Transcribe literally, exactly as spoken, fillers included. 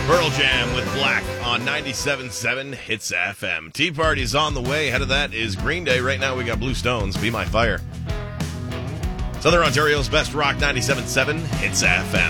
Pearl Jam with Black on ninety-seven point seven Hits F M. Tea Party's on the way. Ahead of that is Green Day. Right now we got Blue Stones, Be My Fire. Southern Ontario's best rock, ninety-seven point seven Hits F M.